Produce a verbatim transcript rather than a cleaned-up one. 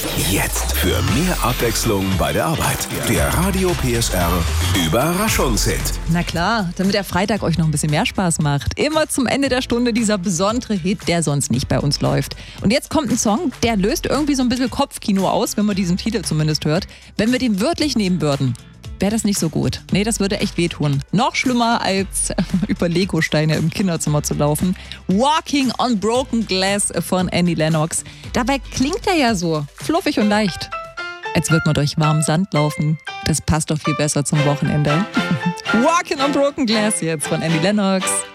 Jetzt für mehr Abwechslung bei der Arbeit. Der Radio P S R Überraschungshit. Na klar, damit der Freitag euch noch ein bisschen mehr Spaß macht. Immer zum Ende der Stunde dieser besondere Hit, der sonst nicht bei uns läuft. Und jetzt kommt ein Song, der löst irgendwie so ein bisschen Kopfkino aus, wenn man diesen Titel zumindest hört. Wenn wir den wörtlich nehmen würden, wäre das nicht so gut. Nee, das würde echt wehtun. Noch schlimmer als über Legosteine im Kinderzimmer zu laufen. Walking on Broken Glass von Annie Lennox. Dabei klingt er ja so fluffig und leicht. Als würde man durch warmen Sand laufen. Das passt doch viel besser zum Wochenende. Walking on Broken Glass jetzt von Annie Lennox.